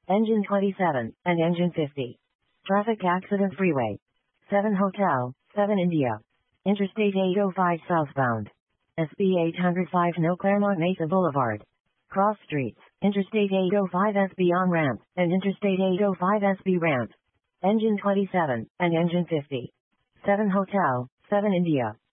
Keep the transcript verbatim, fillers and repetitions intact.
Engine twenty-seven, and Engine fifty. Traffic accident freeway. seven Hotel, seven India. Interstate eight oh five southbound. S B eight oh five No Claremont Mesa Boulevard. Cross streets, Interstate eight oh five S B on-ramp, and Interstate eight oh five S B ramp. Engine twenty-seven, and Engine fifty. seven Hotel, seven India.